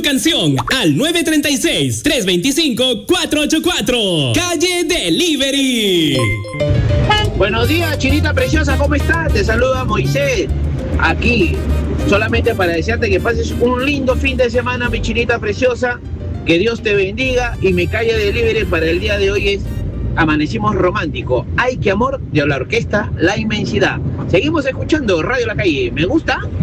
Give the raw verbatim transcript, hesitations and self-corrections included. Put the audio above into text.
canción al nueve tres seis, tres dos cinco, cuatro ocho cuatro. Calle Delivery. Buenos días, chinita preciosa, ¿cómo estás? Te saluda Moisés, aquí, solamente para desearte que pases un lindo fin de semana, mi chinita preciosa, que Dios te bendiga, y mi Calle Delivery para el día de hoy es Amanecimos Romántico. Ay, qué amor, de la orquesta La Inmensidad. Seguimos escuchando Radio La Calle, ¿me gusta?